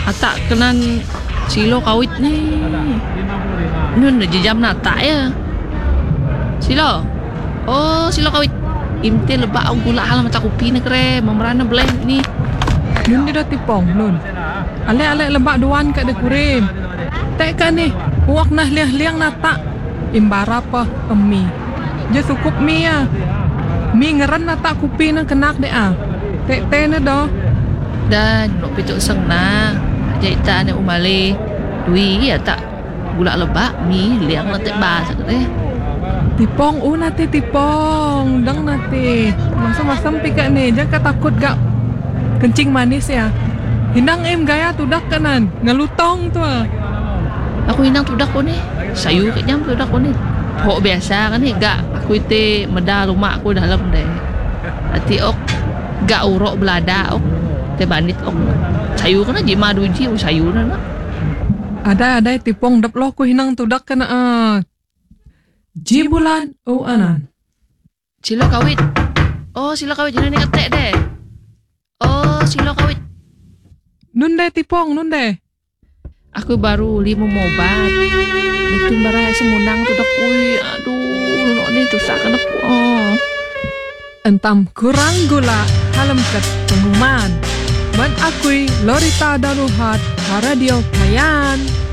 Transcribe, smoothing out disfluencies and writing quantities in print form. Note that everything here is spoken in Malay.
Atak kenan silo kawit ni. Nun jam nata ya. Silo. Oh, silo kawit. Imte lebak ang gula halam mata kopi na kere. Memerana blend ni. Nun dia dah tipong nun. Ale lebak duan kat de kurim. Tak kan ni. Uak nah liang nata. Imbara apa emi. Je sukup mi ya. Mi ngeran nata kopi na kenak de ah. Tek na do. Dan nok pituk seng na. Jaita ni umale. Dui ya tak. Gula lebak mi liang letek bas kere. Tipong nati tipong. Dang nati. Masa-masa pika ni. Jangan takut gak kencing manis ya. Hinang gaya tudak kanan. Ngelutong tu ah. Aku hinang tudak ko ni. Sayu kat jam tudak ko ni. Hok biasa kan ni. Gak aku ite meda rumah aku dalam deh. Hati ok. Gak urok belada ok. Te banit ok. Sayu kan jima duji sayu na. Ada tipong dap lo ku hinang tudak kana ah. Jibulan o anan. Silo kawit. Oh, silo kawit jangan ni ketek deh. Oh, silo kawit. Nun deh tipong, nun deh. Aku baru lima mobat. Betul barang semunang tu dak ui. Aduh, nok ni tu sakan aku. Oh. Entam kurang gula halam kat pengumuman. Ban akui Lorita Daruhat Radio Kayan.